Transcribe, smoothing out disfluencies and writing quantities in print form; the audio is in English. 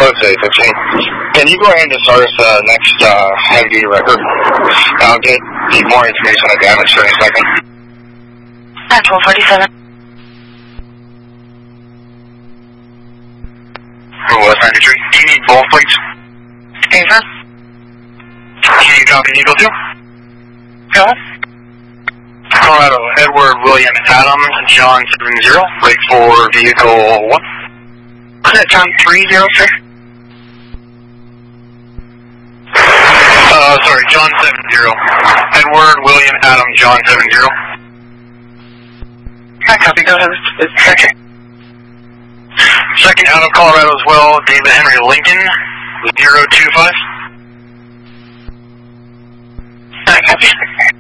Okay, 15. Can you go ahead and start us the next heavy duty record? I'll get more information on the damage in a second. 1247. West 93. Do you need both plates? Favor. Can you copy Eagle 2? Go. Colorado, Edward William Adam, John 70, wait for vehicle 1. Was it John 30, sir? Sorry, John 70. Edward William Adam, John 70. I copy, go ahead. It's second. Second out of Colorado as well, David Henry Lincoln, 025. I copy.